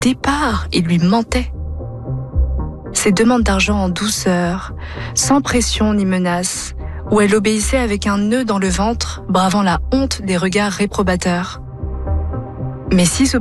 départ, il lui mentait. Ses demandes d'argent en douceur, sans pression ni menace, où elle obéissait avec un nœud dans le ventre, bravant la honte des regards réprobateurs. Mais si ce